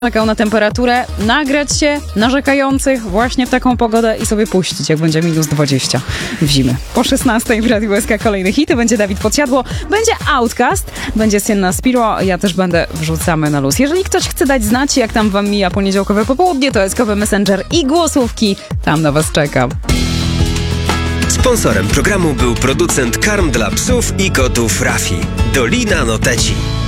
Czekał na temperaturę, nagrać się narzekających właśnie w taką pogodę i sobie puścić, jak będzie minus 20 w zimę. Po 16 w Radiu SK kolejne hity, będzie Dawid Podsiadło, będzie Outcast, będzie Sienna Spiro, ja też będę wrzucamy na luz. Jeżeli ktoś chce dać znać, jak tam wam mija poniedziałkowe popołudnie, to SKP Messenger i głosówki, tam na was czekam. Sponsorem programu był producent karm dla psów i kotów Rafi, Dolina Noteci.